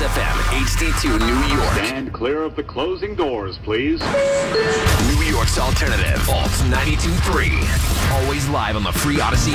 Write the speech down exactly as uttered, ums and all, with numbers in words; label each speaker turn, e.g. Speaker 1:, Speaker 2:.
Speaker 1: F M, H D two, New York.
Speaker 2: Stand clear of the closing doors, please.
Speaker 1: New York's alternative, Alt ninety-two point three. Always live on the free Odyssey